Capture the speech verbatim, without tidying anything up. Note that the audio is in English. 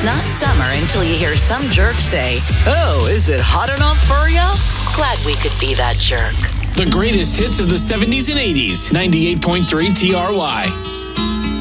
It's not summer until you hear some jerk say, "Oh, is it hot enough for ya?" Glad we could be that jerk. The greatest hits of the seventies and eighties. ninety-eight point three T R Y.